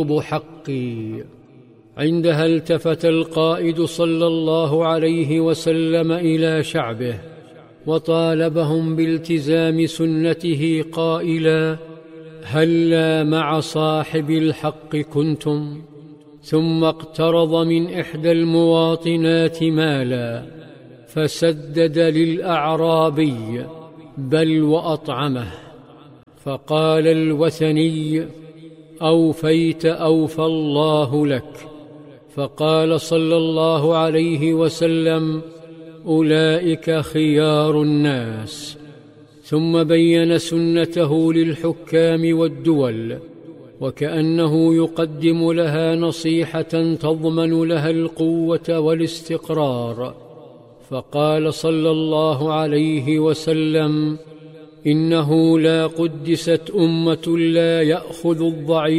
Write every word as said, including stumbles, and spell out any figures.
حقي. عندها التفت القائد صلى الله عليه وسلم إلى شعبه وطالبهم بالتزام سنته قائلا: هلا مع صاحب الحق كنتم؟ ثم اقترض من إحدى المواطنات مالا فسدد للأعرابي بل وأطعمه، فقال الوثني: أوفيت أوفى الله لك. فقال صلى الله عليه وسلم: أولئك خيار الناس. ثم بين سنته للحكام والدول وكأنه يقدم لها نصيحة تضمن لها القوة والاستقرار، فقال صلى الله عليه وسلم: إنه لا قدست أمة لا يأخذ الضعيف